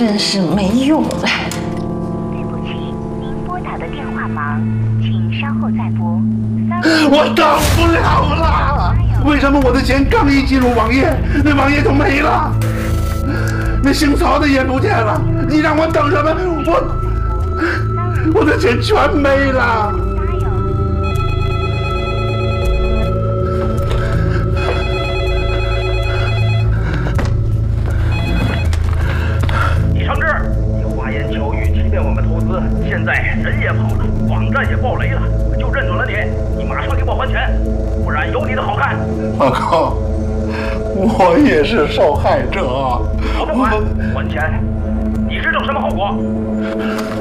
真是没用了。 对不起，您拨打的电话忙，请稍后再拨。 我等不了了！为什么我的钱刚一进入网页，那网页就没了？那姓曹的也不见了，你让我等什么？我的钱全没了。 李承志，你花言巧语欺骗我们投资，现在人也跑了，网站也爆雷了，就认准了你，你马上给我还钱，不然有你的好看。 我靠，我也是受害者。 我不管，还钱，你是等什么后果？